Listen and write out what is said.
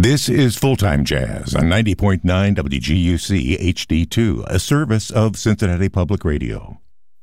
This is Full-Time Jazz on 90.9 WGUC HD2, a service of Cincinnati Public Radio.